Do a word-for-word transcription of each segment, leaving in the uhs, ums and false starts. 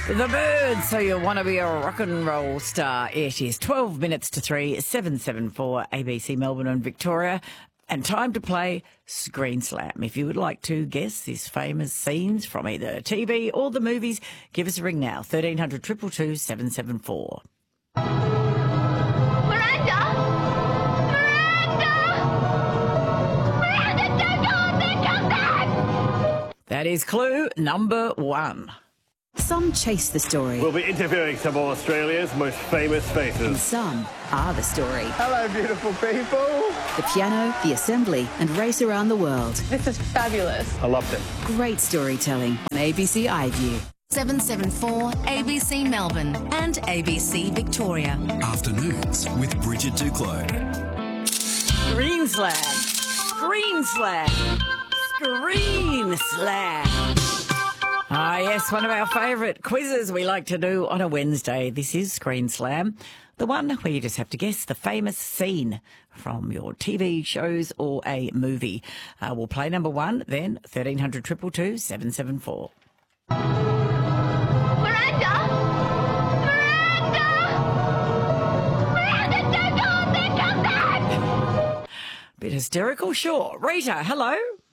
The Birds, so you want to be a rock and roll star. It is twelve minutes to three, seven seven four A B C Melbourne and Victoria. And time to play Screen Slam. If you would like to guess these famous scenes from either T V or the movies, give us a ring now, thirteen hundred, two two two, seven seven four. Miranda! Miranda! Miranda, don't go up there, come back! That is clue number one. Some chase the story, We'll be interviewing some of Australia's most famous and faces. some are the story. Hello, beautiful people. The piano, the assembly, and race around the world. This is fabulous. I loved it. Great storytelling on A B C iView. seven seven four A B C Melbourne and A B C Victoria. Afternoons with Bridget Duclos. Screen Slam. Screen Slam. Screen Slam. Ah, yes, one of our favourite quizzes we like to do on a Wednesday. This is Screen Slam, the one where you just have to guess the famous scene from your T V shows or a movie. Uh, we'll play number one, then thirteen hundred, two two two, seven seven four. Miranda! Miranda! Miranda, don't go up there, come back! Bit hysterical, sure. Rita, hello.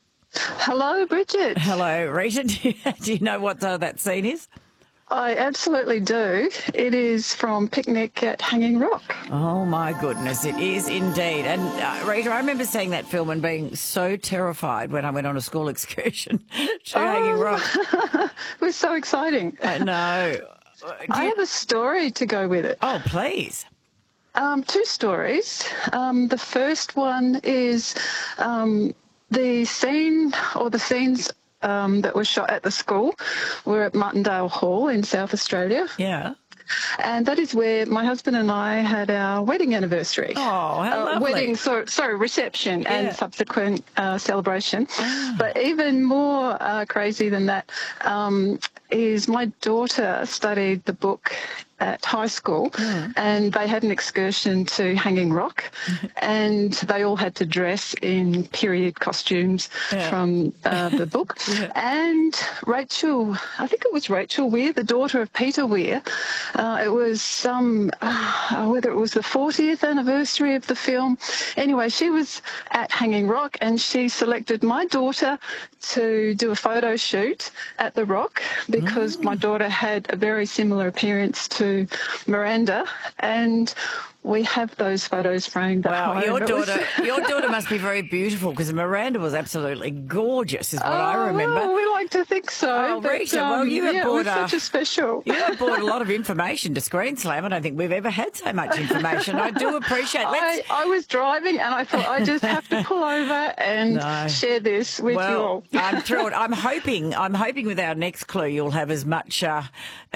Hello, Bridget. Hello, Rita. Do you, do you know what uh, that scene is? I absolutely do. It is from Picnic at Hanging Rock. Oh, my goodness, it is indeed. And, uh, Rita, I remember seeing that film and being so terrified when I went on a school excursion to Hanging Rock. It was so exciting. I know. I have a story to go with it. Oh, please. Um, two stories. Um, the first one is um, the scene or the scenes um, that were shot at the school were at Martindale Hall in South Australia. Yeah. And that is where my husband and I had our wedding anniversary. Oh, how uh, lovely. Wedding, so, sorry, reception Yeah. and subsequent uh, celebration. But even more uh, crazy than that um, is my daughter studied the book at high school and they had an excursion to Hanging Rock and they all had to dress in period costumes Yeah. from uh, the book. And Rachel, I think it was Rachel Weir, the daughter of Peter Weir, uh, it was some, uh, whether it was the fortieth anniversary of the film. Anyway, she was at Hanging Rock and she selected my daughter to do a photo shoot at the Rock because my daughter had a very similar appearance to Miranda, and we have those photos framed at Wow, home. your It was- daughter, your daughter must be very beautiful because Miranda was absolutely gorgeous, is what I Oh, remember. well, we like to think so. Oh, but, Rita, well, um, you have yeah, it brought was a- such a special. You have brought a lot of information to Screen Slam. I don't think we've ever had so much information. I do appreciate. I, Let's, I was driving and I thought I just have to pull over and No. share this with you well, all. I'm thrilled. I'm hoping. I'm hoping with our next clue, you'll have as much uh,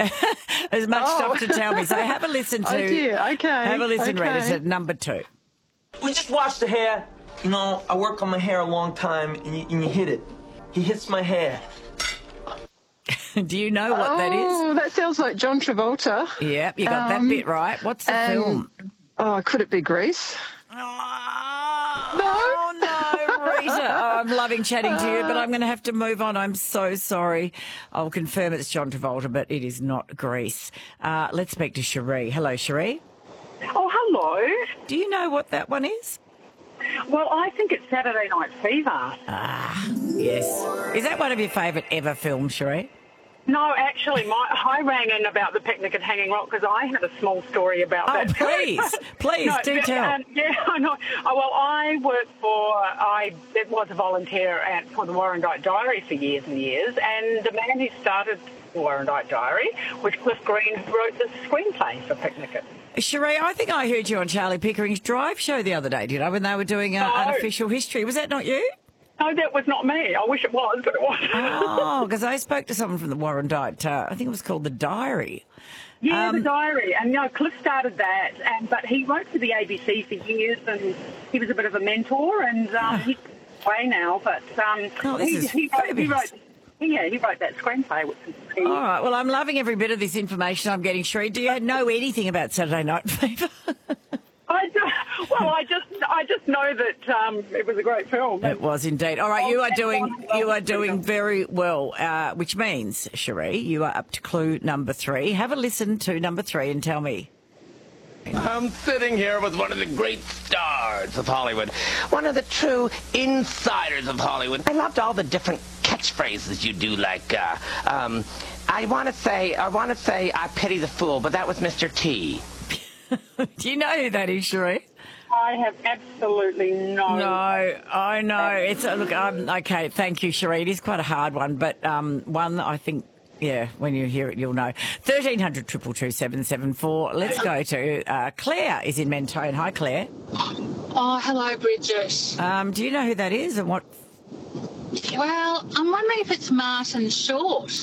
as much Oh. stuff to tell me. So have a listen to. Oh, dear. Okay. Have a listen, Rita, Okay. to number two. We just washed the hair. You know, I work on my hair a long time, and you, and you hit it. He hits my hair. Do you know what that is? Oh, that sounds like John Travolta. Yep, you got Um, that bit right. What's the and- film? Oh, could it be Grease? Oh, no, Rita. Oh, I'm loving chatting to you, but I'm going to have to move on. I'm so sorry. I'll confirm it's John Travolta, but it is not Grease. Uh, let's speak to Cherie. Hello, Cherie. Oh, hello. Do you know what that one is? Well, I think it's Saturday Night Fever. Yes. Is that one of your favourite ever films, Cherie? No, actually, my, I rang in about the Picnic at Hanging Rock because I had a small story about Oh, that. please, please, No, do but, tell. um, yeah, I know. Oh, well, I worked for, I it was a volunteer at, for the Warrandyte Diary for years and years, and the man who started the Warrandyte Diary was Cliff Green, who wrote the screenplay for Picnic at Cherie, I think I heard you on Charlie Pickering's Drive show the other day, did I, when they were doing uh, No. unofficial history. Was that not you? No, that was not me. I wish it was, but it wasn't. Oh, because I spoke to someone from the Warrandyte, uh, I think it was called The Diary. Yeah, Um, the diary. And, you know, Cliff started that, and but he wrote for the A B C for years, and he was a bit of a mentor, and um, he's away now, but um, Oh, this he, is he, wrote, he fabulous. wrote, yeah, he wrote that screenplay, which is All right, well, I'm loving every bit of this information I'm getting, Cherie. Do you know anything about Saturday Night Fever? I just, well, I just, I just know that um, it was a great film. It was indeed. All right, you are doing you are doing very well, uh, which means, Cherie, you are up to clue number three. Have a listen to number three and tell me. I'm sitting here with one of the great stars of Hollywood, one of the true insiders of Hollywood. I loved all the different catchphrases you do, like, uh, um, I want to say, I want to say, I pity the fool, but that was Mister T. Do you know who that is, Cherie? I have absolutely no. No, I know. It's a, look. Um, okay, thank you, Cherie. It is quite a hard one, but um, one that I think. Yeah, when you hear it, you'll know. thirteen hundred, two two two, seven seven four. Let's go to uh, Claire is in Mentone. Hi, Claire. Oh, hello, Bridget. Um, do you know who that is and what? Well, I'm wondering if it's Martin Short.